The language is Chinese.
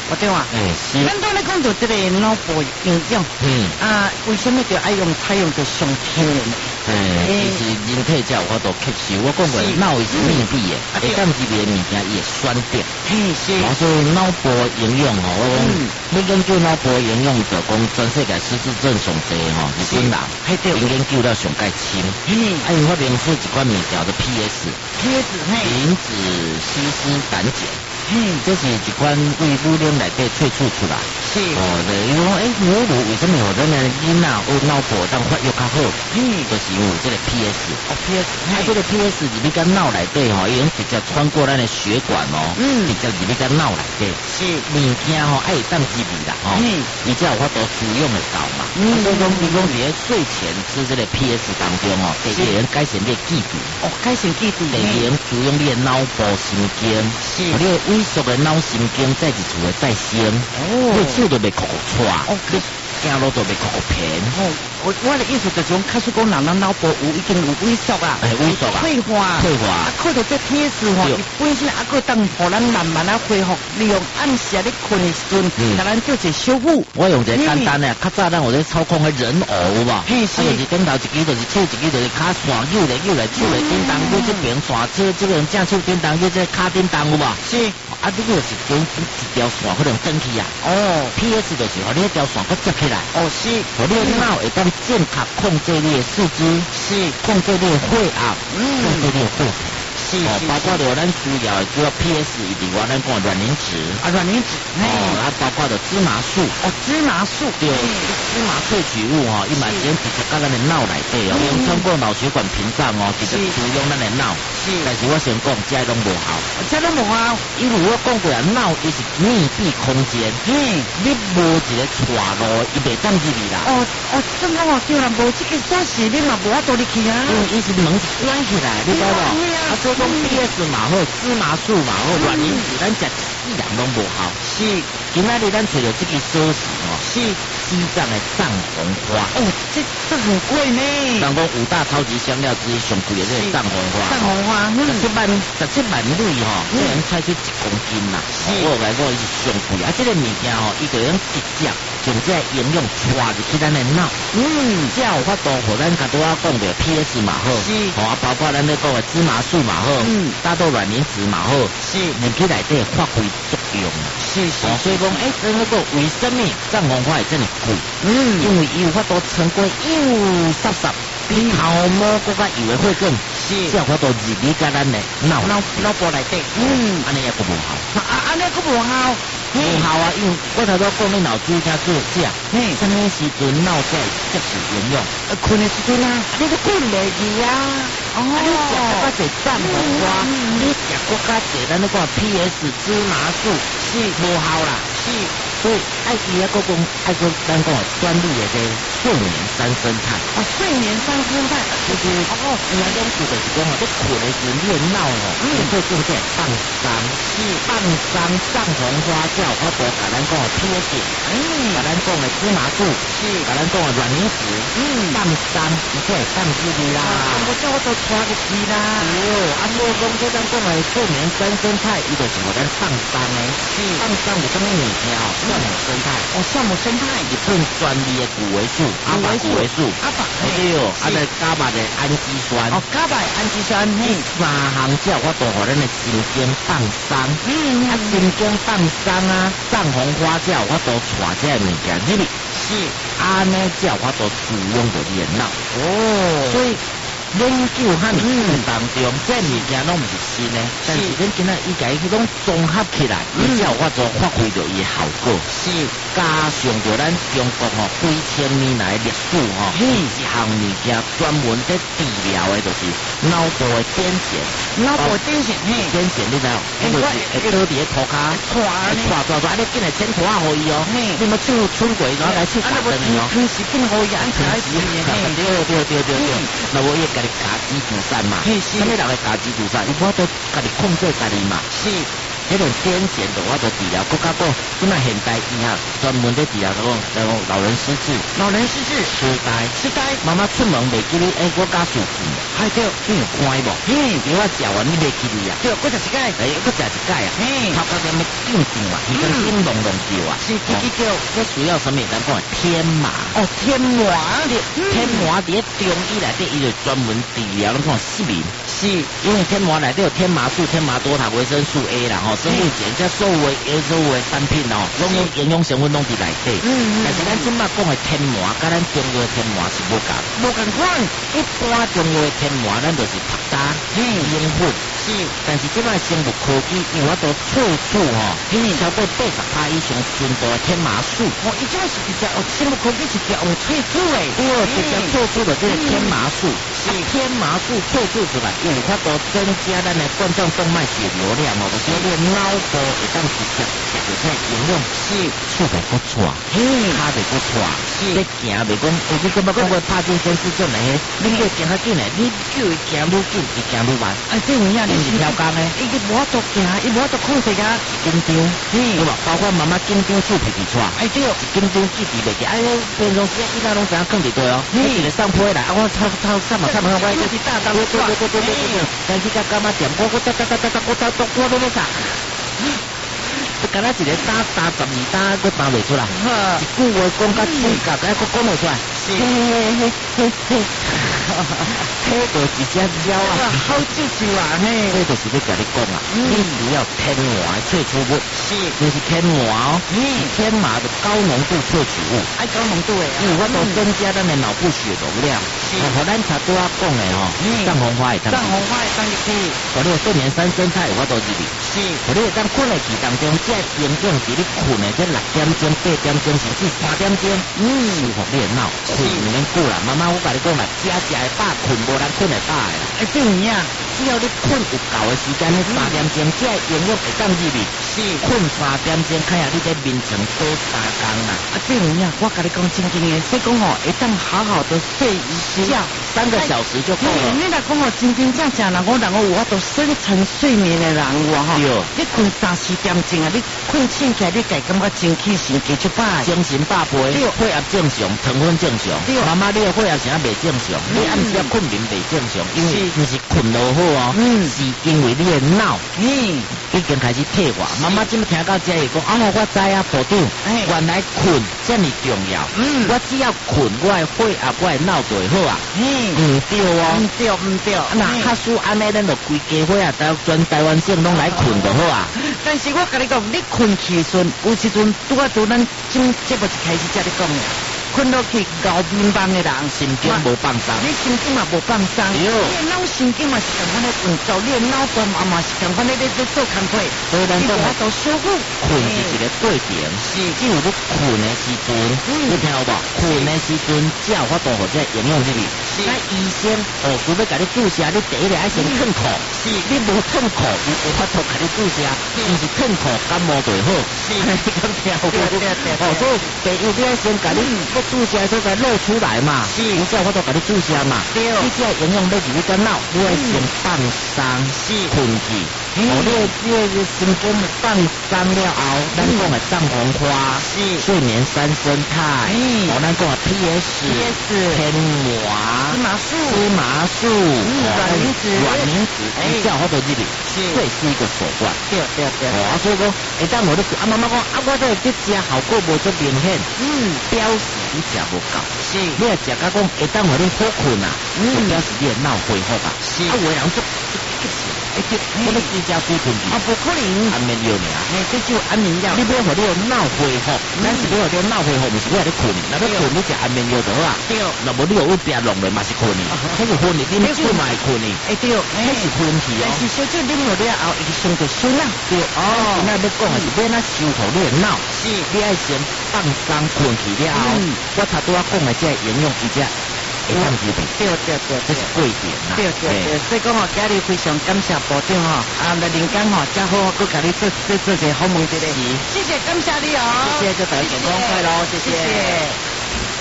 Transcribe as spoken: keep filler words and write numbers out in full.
我对啊， 哎是， 咱都来讲到这个脑部营养， 嗯啊，为什么就爱用采用个上天然的？ 哎，其实人体才有法度吸收。我讲过，脑是密闭的，会当入面的物件也酸掉。 嘿是， 所以脑部营养吼，我讲，你研究脑部营养就讲全世界失智症上侪吼，日本人， 嘿对， 因研究了上介清。 嘿， 啊，因发明出一款物件叫做 P S。P S 嘿， 磷脂烯酰胆碱。 嘿， 这是一款为乳腺内底萃取出来。 是哦，对，伊讲诶，母乳为什么互咱的囡仔有脑部当发育较好？ 嗯， 就是因为这个 P S。 哦 P S， 啊，这个 P S 入去到脑内底吼，已经直接穿过咱的血管哦，嗯，直接入去到脑内底。 是物件吼爱当入味啦，吼，嗯，伊才有法度使用得到嘛。嗯，所以讲，比如讲伫咧睡前吃这个 P S 当中哦，第一能改善你的记忆， 哦，改善记忆， 第二能滋养你的脑部神经，是，你的萎缩的脑神经在一处的再生，哦，你手就袂哭哭喘，哦，走路就袂哭哭偏， 哦。我我的意思就是讲，开始讲人咱脑部有已经有萎缩啊， 哎，萎缩啊， 退化， 退化， 啊，靠着这 P S 吼，伊本身啊，个当互咱慢慢啊恢复，利用暗时啊咧困的时阵，甲咱做一修复。 我用一个简单的，较早咱有咧操控个人偶有无？ 嘿，是， 就是顶头一支就是手一支就是骹线扭来扭来手来叮当，我这边线手这个人正手叮当，我这骹叮当有无？ 是， 啊，这个是讲一条线可能转去啊。哦 ，P S 就是互你一条线搁接起来。哦，是，互你脑会当正确控制你的四肢，是控制你的血压，嗯，控制你的血糖。哦，包括着咱需要的主要 P S 以及我咱讲卵磷脂啊，卵磷脂， 哦，啊，包括着芝麻素， 哦，芝麻素， 对，芝麻萃取物哦，伊嘛直接直接到咱的脑内底哦，用穿过脑血管屏障哦，直接滋养咱的脑。是，但是我先讲，这拢无效， 这拢无效， 因为我讲过啊，脑伊是密闭空间，嘿，你无一个岔路，伊袂当入去啦。 哦哦，真讲哦，对啦，无这个锁匙，你嘛无法度入去啊。 因为伊是门关起来，你知无？啊，所以讲 P S 嘛好，芝麻素嘛好，卵磷脂咱食一样拢无效。是，今仔日咱找着这个锁匙哦，是西藏的藏红花。 哦，这这很贵呢。 人讲五大超级香料之一，上贵的这个藏红花。 藏红花， 十七万十七万蕊吼，这人采取一公斤啦。我来讲伊是上贵啊，这个物件吼，伊就用直接将这营养传入去咱的脑。嗯，才有法度互咱甲拄仔讲的 P S 嘛好，是，吼啊，包括咱咧讲的芝麻素嘛好，嗯，大豆卵磷脂嘛好，是，入去内底发挥作用。是是，所以讲，诶，这个为什么藏红花会这么贵？嗯，因为伊有法度成果幼湿湿，比头毛更加油的会更，是，才有法度入去甲咱的脑脑脑部内底。嗯，安尼也个无效， 啊安尼个无效。 无效啊！因为我头拄讲你脑子才做食，嘿，什么时阵脑才接受营养？ 呃，困的时阵啊，你都困袂去啊！ 哦，你食较济藏红花，你食更加济咱那个 P S 芝麻素是无效啦，是，所以爱伊那个讲爱个咱讲专利的这睡眠三生态。 啊，睡眠三生态就是哦，人家讲就是讲哦，你困的时阵你的脑哦，嗯，会做这放松，是放松藏红花。我多甲咱讲的 P S， 嗯，甲咱讲的芝麻素，是，甲咱讲的卵磷脂，嗯，放松，伊才会放入去啦。 我叫我都拖入去啦。 哦，啊，所以讲这咱讲的睡眠三生态，伊就是互咱放松的，是，放松有什么物件哦？酵母生态，哦，酵母生态，日本专利的谷维素，阿法谷维素，阿法，对哦，啊，个伽马的氨基酸， 哦，伽马氨基酸，嘿， 三项才有法度互咱的神经放松，嗯，啊，神经放松啊。藏红花椒我都带这物件入去，是安尼才有法度滋养着你的脑。哦，所以研究和理论当中，这物件拢毋是新的，但是恁今仔伊家迄种综合起来，伊才有法度发挥着伊的效果。是加上着咱中国吼几千年来历史吼，一项物件专门在治疗的，就是脑部的癫痫。 脑部癫痫，嘿， 癫痫你知道？会会倒伫个涂骹， 拖拖拖拖，啊！你紧来剪拖啊，互伊哦。你么手伸过，然后来手打断你哦。 吞是紧互伊安全来治。 对对对对对，那我也甲你加肌助散嘛。什么人会加肌助散？伊我都甲你控制家己嘛。是。 迄种癫痫的我就治疗，国家讲即卖现代医学专门在治疗讲，讲老人失智， 老人失智， 痴呆， 痴呆， 妈妈出门袂记你，哎，我家属记， 还对， 你有乖无？嗯，因为我食完你袂记你啊， 对，我食一届， 哎，我食一届啊，嘿，头壳点要紧张啊，伊跟紧弄弄掉啊， 是记记叫， 这需要什么？咱讲天麻， 哦，天麻的， 天麻伫中医内底，伊就专门治疗那种失眠。 是， 因为天麻内底有天麻素、天麻多肽、维生素 A 啦，吼，生物碱，这所有的所有的产品哦，拢有营养成分拢伫内底。嗯嗯。但是咱即摆讲的天麻，甲咱中药的天麻是无共。 无共款， 一般中药的天麻，咱就是拍渣、烟粉。是。但是即摆生物科技，因为我都萃取吼，嗯，超过八十趴以上纯度的天麻素。 哦，伊这是直接哦，生物科技是直接用萃取的， 对，直接萃取的这个天麻素。是。天麻素萃取出来，有法度增加咱的冠状动脉血流量哦，就是你脑部会当直接食着这营养，是厝袂搁错，嘿，骹袂搁错，是，你行袂讲，有你感觉讲过帕金森氏症呢？你叫行较紧嘞，你叫伊行愈紧，伊行愈慢， 哎，这有影， 你是超工诶， 伊无法度行，伊无法度控制个紧张，对吧？包括妈妈紧张出脾气出， 哎对， 紧张记忆袂记，哎，变成时伊那拢怎样放伫对哦，你一个上坡来，啊，我操操上嘛上嘛，我就是大当对对对对对对，但是甲干嘛点我我哒哒哒哒哒我哒哒我都要啥？敢若一个打打十二打，佫打袂出来。一句话讲甲嘴角，敢佫讲袂出来。嘿嘿嘿嘿嘿，迄就是只鸟啊！ 好少少啊！嘿， 迄就是要甲你讲啊，你只要天麻萃取物，是，就是天麻哦，嗯，天麻的高浓度萃取物， 爱高浓度诶， 有法度增加咱的脑部血容量。是，和咱查拄仔讲诶吼，藏红花会当， 藏红花会当入去， 和你的睡眠三生菜有法度入去，是，和你会当困诶期当中，这营养是你困诶这六点钟、八点钟甚至三点钟，嗯，舒服你的脑。困唔免久啦，妈妈我甲你讲啦，食食会饱，困无人困会饱诶啦。 哎，对呀， 只要你困有够诶时间，你三点钟，这营养会当入去。是，困三点钟，看下你在眠床多三工啦。 啊，对呀，我甲你讲真经诶，所以讲吼，会当好好的睡一觉， 三个小时就够了。 你若讲吼，真真正正人讲人有法度深层睡眠诶人有吼，你困三四点钟啊，你困醒起来，你家感觉精气神加足饱， 精神百倍，血压正常，糖分正常。妈妈，你的血压是啊未正常，你暗时啊困眠未正常，因为不是困落好哦，是因为你的脑，嗯，已经开始退化。妈妈今日听到这里讲，啊，我知啊，部长，原来困这么重要，嗯，我只要困，我的血压，我的脑就会好啊，嗯，唔对哦， 唔对唔对， 那卡输安尼，咱就规家伙啊，台全台湾省拢来困就好啊。 但是我跟你讲，你困起顺，有时阵拄啊拄咱今节目一开始才你讲的。困落去高冰棒的人， 神经无放松， 你神经嘛无放松，你脑神经嘛是共款咧运作，你脑部嘛嘛是共款咧咧咧做工作， 所以咱讲法度修复， 困是一个过程，是只有你困的时阵，你听有无？困的时阵才有法度或者营养入去。那医生哦，除非甲你注射，你第一个爱先吞口，是你无吞口，伊无法度甲你注射，伊是吞口感冒最好，是你咁听有无？哦，所以第一你爱先甲你。注射所在露出来嘛，是，有才有法度甲你注射嘛。对，你只要营养要入你个脑，你要先放松，是，困去。哦，你你个心肝放松了后，咱讲的藏红花，是，睡眠三生态，哦，咱讲的 P S， P S， 天麻，芝麻素，芝麻素，软磷脂，软磷脂，你才有法度入去。是，这是一个手段。对对对。哦，所以讲，会当我咧，啊妈妈讲，啊我这这食效果无足明显，嗯，表示。你食无够，是，你也食甲讲会当互你好困啊，就表示你的脑恢复啊。是，啊有的人做急性，哎对，我咧居家睡困去，啊不可能，安眠药尔，哎这就安眠药，你要互你的脑恢复，但是你互你的脑恢复，毋是你互你困，若要困你食安眠药就好啊。对，若无你有一边弄落嘛是困去，迄是昏去，你酒嘛会困去，哎对，迄是昏去哦。但是小酒啉落了后，伊就伤着伤啦。对，哦，那要讲的是要哪修复你的脑，是，你爱先放松困去了后。我差拄仔讲的这营养伊只会当入去，对对对，这是贵点啦。对对对， 所以讲吼，今日非常感谢部长吼，啊来人间吼，才好好甲你做做做些好问题咧。谢谢，感谢你哦。 谢谢，祝大家健康快乐，谢谢。